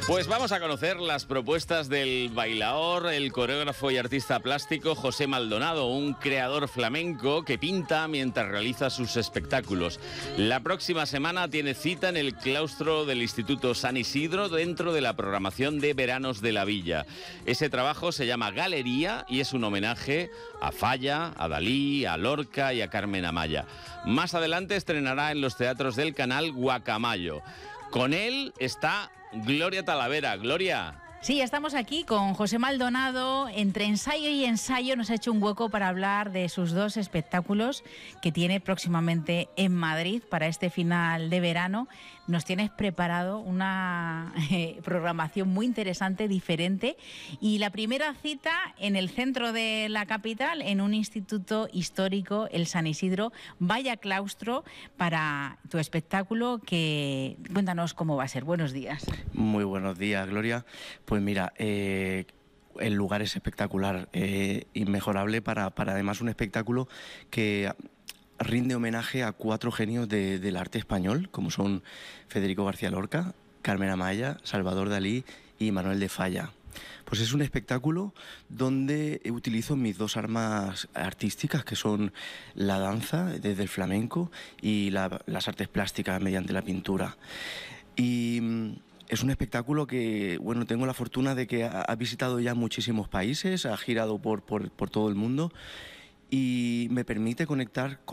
Pues vamos a conocer las propuestas del bailaor, el coreógrafo y artista plástico José Maldonado, un creador flamenco que pinta mientras realiza sus espectáculos. La próxima semana tiene cita en el claustro del Instituto San Isidro dentro de la programación de Veranos de la Villa. Ese trabajo se llama Galería y es un homenaje a Falla, a Dalí, a Lorca y a Carmen Amaya. Más adelante estrenará en los teatros del Canal Guacamayo. Con él está Gloria Talavera. Gloria. Sí, estamos aquí con José Maldonado. Entre ensayo y ensayo nos ha hecho un hueco para hablar de sus dos espectáculos que tiene próximamente en Madrid para este final de verano. Nos tienes preparado una programación muy interesante, diferente. Y la primera cita en el centro de la capital, en un instituto histórico, el San Isidro. Vaya claustro para tu espectáculo. Cuéntanos cómo va a ser. Buenos días. Muy buenos días, Gloria. Pues mira, el lugar es espectacular, inmejorable para además un espectáculo que rinde homenaje a 4 genios del arte español, como son Federico García Lorca, Carmen Amaya, Salvador Dalí y Manuel de Falla. Pues es un espectáculo donde utilizo mis 2 armas artísticas, que son la danza, desde el flamenco, y las artes plásticas mediante la pintura. Y es un espectáculo que, bueno, tengo la fortuna de que ha visitado ya muchísimos países, ha girado por todo el mundo y me permite conectar con